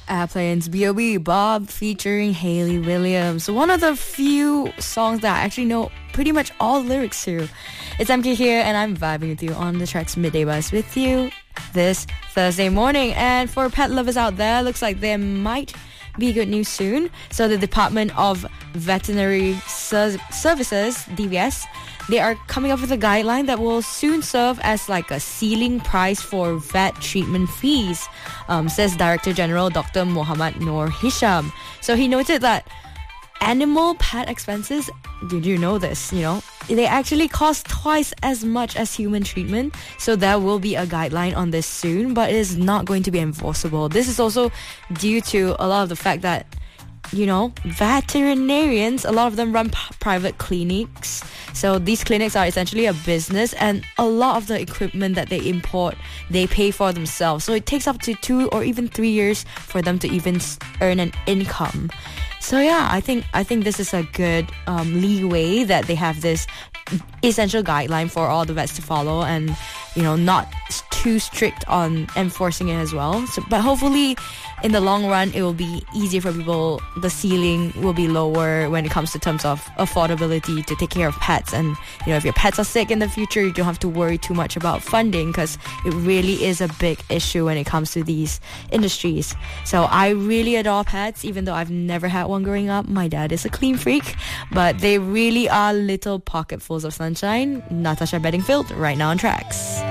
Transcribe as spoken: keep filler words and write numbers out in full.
Airplanes, B O B Bob featuring Hayley Williams. One of the few songs that I actually know pretty much all lyrics to. It's M K here, and I'm vibing with you on the Track's Midday Buzz with you this Thursday morning. And for pet lovers out there, looks like there might be good news soon. So the Department of Veterinary Ser- Services, D V S, they are coming up with a guideline that will soon serve as like a ceiling price for vet treatment fees, um, says Director General Doctor Muhammad Noor Hisham. So he noted that animal pet expenses, did you know this, you know, they actually cost twice as much as human treatment. So there will be a guideline on this soon, but it is not going to be enforceable. This is also due to a lot of the fact that, you know, veterinarians, a lot of them run p- private clinics. So these clinics are essentially a business, and a lot of the equipment that they import, they pay for themselves. So it takes up to two or even three years for them to even earn an income. So yeah, I think I think this is a good um, leeway that they have this essential guideline for all the vets to follow, and you know, not too strict on enforcing it as well. So, but hopefully in the long run it will be easier for people. The ceiling will be lower when it comes to terms of affordability to take care of pets, and you know, if your pets are sick in the future, you don't have to worry too much about funding, because it really is a big issue when it comes to these industries. So I really adore pets, even though I've never had one growing up. My dad is a clean freak, but they really are little pocketfuls of sunshine. Natasha Bedingfield right now on Tracks.